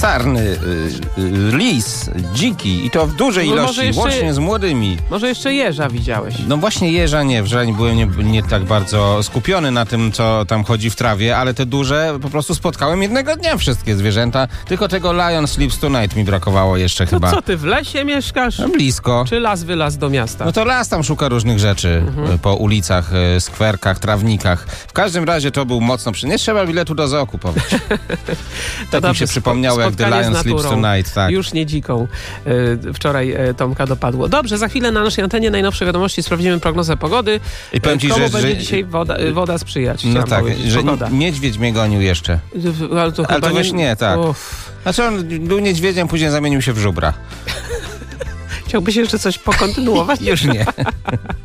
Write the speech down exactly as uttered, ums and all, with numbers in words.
sarny, y, y, lis, dziki i to w dużej No może ilości, jeszcze- łącznie z młodymi. Może jeszcze jeża widziałeś. No właśnie jeża nie, wczoraj nie byłem nie, nie tak bardzo skupiony na tym, co tam chodzi w trawie, ale te duże po prostu spotkałem jednego dnia wszystkie zwierzęta, tylko tego Lion Sleeps Tonight mi brakowało jeszcze To chyba. co, ty w lesie mieszkasz? No blisko. Czy las wylaz do miasta? No to las tam szuka różnych rzeczy Mhm. y, po ulicach, y, skwerkach, trawnikach. W każdym razie to był mocno przy... Nie trzeba biletu do zoo kupować. Tak mi dobrze, się spo- przypomniało, jak The spotkanie z Lion Sleeps naturą. Tonight. Tak. Już nie dziką. Y, wczoraj y, Tomka dopadło. Dobrze, za chwilę na naszej antenie najnowsze wiadomości, sprawdzimy prognozę pogody. I powiem ci, Komu że- będzie że- dzisiaj woda, y, woda sprzyjać? No chciałam tak, powiedzieć. że Pogoda. niedźwiedź mnie gonił jeszcze. Ale to, Ale chyba to weź nie, tak. Uff. Znaczy on był niedźwiedziem, później zamienił się w żubra. Chciałbyś jeszcze coś pokontynuować? Już nie.